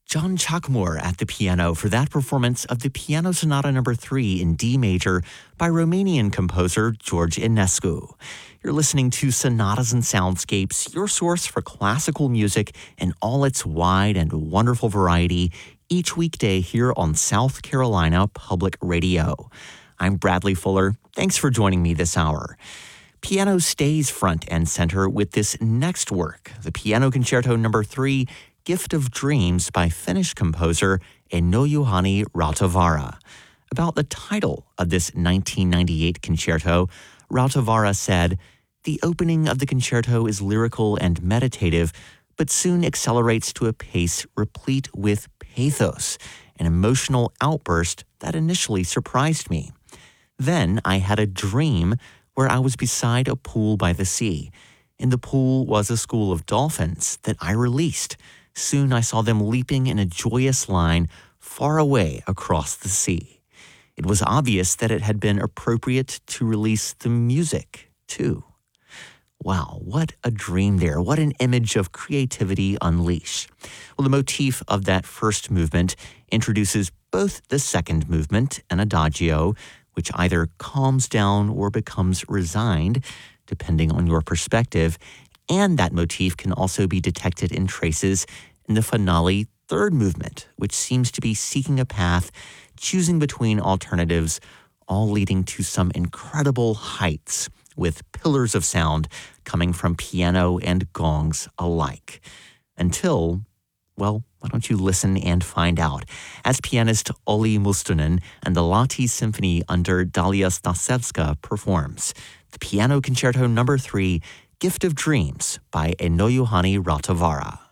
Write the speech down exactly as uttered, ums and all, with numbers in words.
John Chakmoor at the piano for that performance of the Piano Sonata Number three in D major by Romanian composer George Enescu. You're listening to Sonatas and Soundscapes, your source for classical music in all its wide and wonderful variety, each weekday here on South Carolina Public Radio. I'm Bradley Fuller. Thanks for joining me this hour. Piano stays front and center with this next work, the Piano Concerto Number three, Gift of Dreams by Finnish composer Eno Juhani Rautavaara. About the title of this nineteen ninety-eight concerto, Rautavaara said, "The opening of the concerto is lyrical and meditative, but soon accelerates to a pace replete with pathos, an emotional outburst that initially surprised me. Then I had a dream where I was beside a pool by the sea. In the pool was a school of dolphins that I released. Soon I saw them leaping in a joyous line far away across the sea. It was obvious that it had been appropriate to release the music, too." Wow, what a dream there. What an image of creativity unleashed. Well, the motif of that first movement introduces both the second movement, an adagio, which either calms down or becomes resigned, depending on your perspective, and that motif can also be detected in traces in the finale third movement, which seems to be seeking a path, choosing between alternatives, all leading to some incredible heights, with pillars of sound coming from piano and gongs alike. Until, well, why don't you listen and find out, as pianist Olli Mustonen and the Lahti Symphony under Dalia Stasevska performs the Piano Concerto Number three, Gift of Dreams by Eno Juhani Rautavaara.